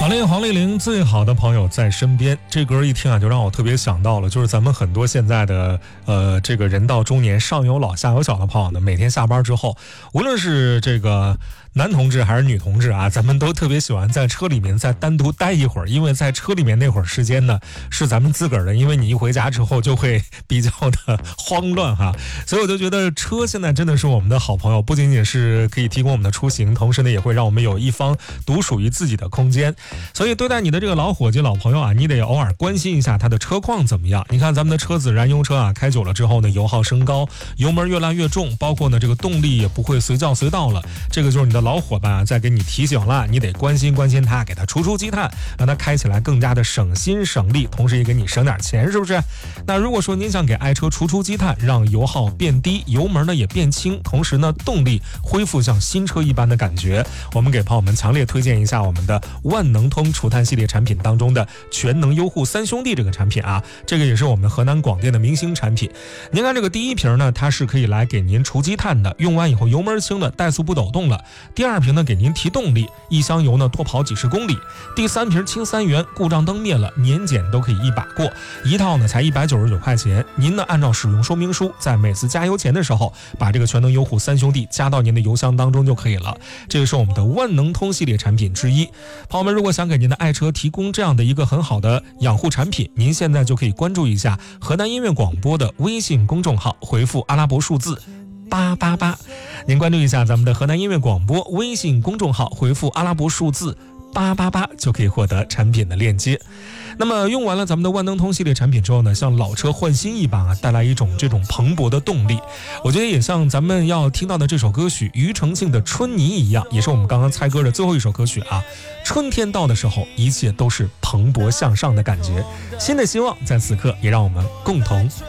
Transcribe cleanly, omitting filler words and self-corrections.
黄丽玲最好的朋友在身边，这歌一听啊，就让我特别想到了，就是咱们很多现在的这个人到中年，上有老下有小的朋友呢，每天下班之后，无论是这个男同志还是女同志啊，咱们都特别喜欢在车里面再单独待一会儿，因为在车里面那会儿时间呢是咱们自个儿的，因为你一回家之后就会比较的慌乱哈，所以我就觉得车现在真的是我们的好朋友，不仅仅是可以提供我们的出行，同时呢也会让我们有一方独属于自己的空间。所以对待你的这个老伙计老朋友啊，你得偶尔关心一下他的车况怎么样。你看咱们的车子燃油车啊，开久了之后呢，油耗升高，油门越来越重，包括呢这个动力也不会随叫随到了，这个就是你的老伙伴啊在给你提醒了，你得关心关心他，给他除积碳，让他开起来更加的省心省力，同时也给你省点钱，是不是？那如果说您想给爱车除积碳，让油耗变低，油门呢也变轻，同时呢动力恢复像新车一般的感觉，我们给朋友们强烈推荐一下我们的万能通除碳系列产品当中的全能优护三兄弟这个产品啊，这个也是我们河南广电的明星产品。您看这个第一瓶呢，它是可以来给您除积碳的，用完以后油门轻了，怠速不抖动了。第二瓶呢给您提动力，一箱油呢多跑几十公里。第三瓶轻3元，故障灯灭了，年检都可以一把过，一套呢才199块钱。您呢按照使用说明书，在每次加油前的时候，把这个全能优护三兄弟加到您的油箱当中就可以了。这个是我们的万能通系列产品之一。朋友们，如果想给您的爱车提供这样的一个很好的养护产品，您现在就可以关注一下河南音乐广播的微信公众号，回复阿拉伯数字888。您关注一下咱们的河南音乐广播微信公众号，回复阿拉伯数字888就可以获得产品的链接。那么用完了咱们的万能通系列产品之后呢，像老车换新一般啊，带来一种这种蓬勃的动力。我觉得也像咱们要听到的这首歌曲庾澄庆的《春泥》一样，也是我们刚刚猜歌的最后一首歌曲啊。春天到的时候，一切都是蓬勃向上的感觉。新的希望在此刻也让我们共同